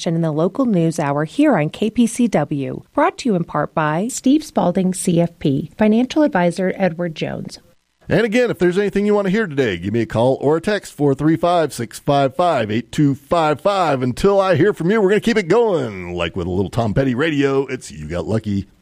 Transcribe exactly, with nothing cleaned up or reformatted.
in the local news hour here on K P C W. Brought to you in part by Steve Spalding, C F P, Financial Advisor Edward Jones. And again, if there's anything you want to hear today, give me a call or a text, four three five, six five five, eight two five five. Until I hear from you, we're going to keep it going. Like with a little Tom Petty radio, it's You Got Lucky.